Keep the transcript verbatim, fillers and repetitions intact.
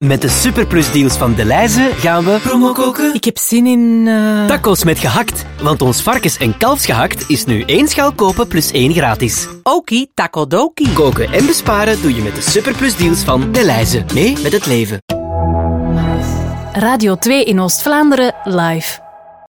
Met de superplusdeals van Delhaize gaan we promo koken. Ik heb zin in... Uh... Tacos met gehakt. Want ons varkens- en kalfsgehakt is nu één schaal kopen plus één gratis. Okie, takodoki. Koken en besparen doe je met de superplusdeals van Delhaize. Mee met het leven. Radio twee in Oost-Vlaanderen live.